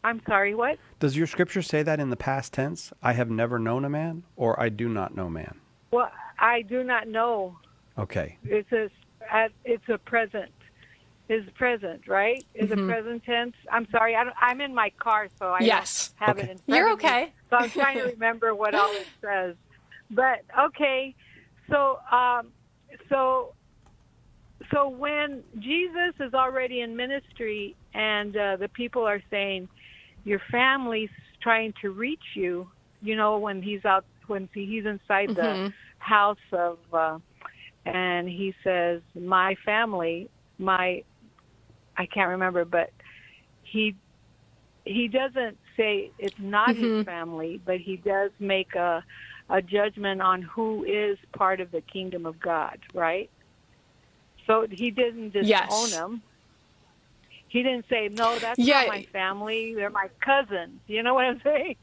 I'm sorry, what? Does your scripture say that in the past tense? I have never known a man, or I do not know man? Well, I do not know. Okay. It's a present. Is present, right? Is a present tense. I'm sorry. I'm in my car, so I don't Yes. have it Okay. in front You're of me. okay. So I'm trying to remember what all it says. But okay. So so so when Jesus is already in ministry and the people are saying your family's trying to reach you, you know, when he's inside the house of and he says my family, I can't remember, but he doesn't say it's not his family, but he does make a judgment on who is part of the kingdom of God, right? So he didn't disown Yes. them. He didn't say, no, that's not Yeah. my family. They're my cousins. You know what I'm saying?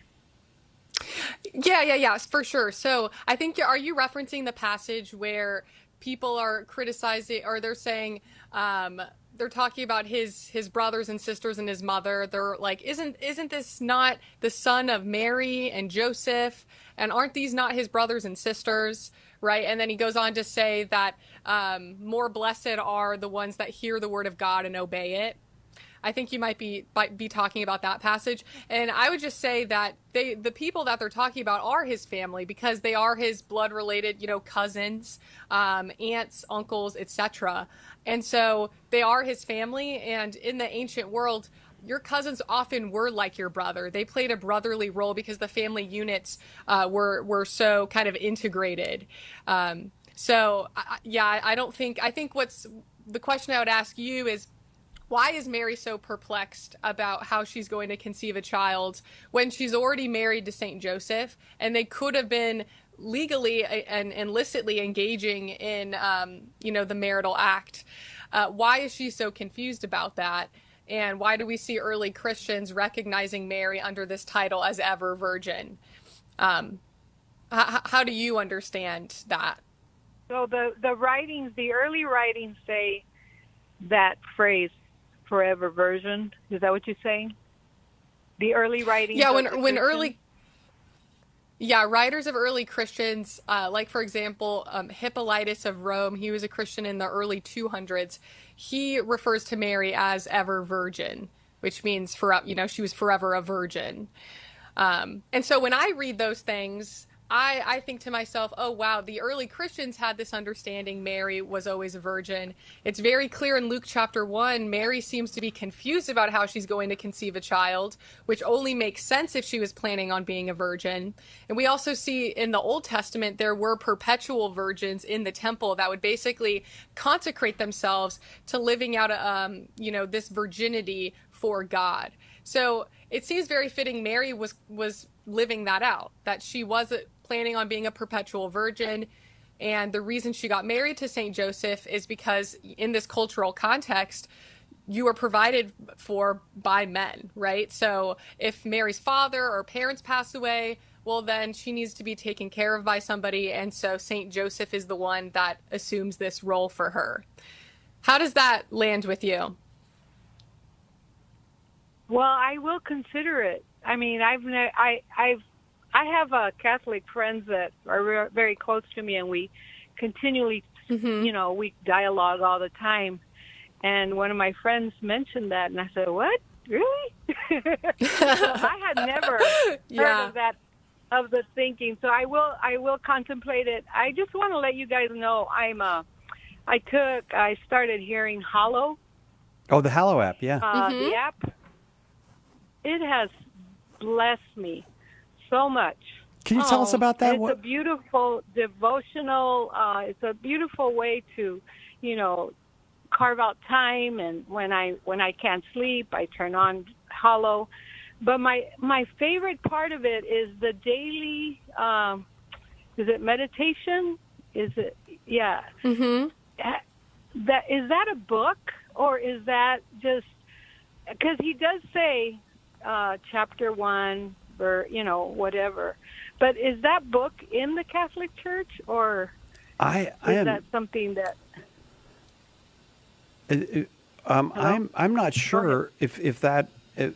Yeah, for sure. So I think, are you referencing the passage where people are criticizing, or they're saying, um, they're talking about his brothers and sisters and his mother. They're like, isn't this not the son of Mary and Joseph? And aren't these not his brothers and sisters? Right? And then he goes on to say that more blessed are the ones that hear the word of God and obey it. I think you might be talking about that passage, and I would just say that the people that they're talking about are his family because they are his blood related, cousins, aunts, uncles, etc. And so they are his family. And in the ancient world, your cousins often were like your brother. They played a brotherly role because the family units were so kind of integrated. I don't think. I think what's the question I would ask you is, why is Mary so perplexed about how she's going to conceive a child when she's already married to Saint Joseph, and they could have been legally and illicitly engaging in, the marital act? Why is she so confused about that? And why do we see early Christians recognizing Mary under this title as ever virgin? How do you understand that? So the early writings say that phrase, forever virgin. Is that what you're saying? The early writings Yeah, of the when Christians? early Yeah, writers of early Christians, like for example, Hippolytus of Rome, he was a Christian in the early 200s. He refers to Mary as ever virgin, which means she was forever a virgin. And so when I read those things, I think to myself, oh, wow, the early Christians had this understanding Mary was always a virgin. It's very clear in Luke chapter 1, Mary seems to be confused about how she's going to conceive a child, which only makes sense if she was planning on being a virgin. And we also see in the Old Testament, there were perpetual virgins in the temple that would basically consecrate themselves to living out, this virginity for God. So it seems very fitting Mary was living that out, that she was planning on being a perpetual virgin. And the reason she got married to St. Joseph is because in this cultural context, you are provided for by men, right? So if Mary's father or parents pass away, well, then she needs to be taken care of by somebody. And so St. Joseph is the one that assumes this role for her. How does that land with you? Well, I will consider it. I mean, I have Catholic friends that are very close to me, and we continually, we dialogue all the time. And one of my friends mentioned that, and I said, "What? Really?" So I had never heard of that, of the thinking. So I will contemplate it. I just want to let you guys know I started hearing Hallow. Oh, the Hallow app, yeah. The app. It has blessed me so much. Can you tell us about that? It's a beautiful devotional. It's a beautiful way to, carve out time. And when I can't sleep, I turn on Hallow. But my favorite part of it is the daily. Is it meditation? Is it? Yeah. Mm-hmm. Is that a book, or is that just because he does say chapter 1 or whatever, but is that book in the Catholic Church, or is that something that I'm not sure if that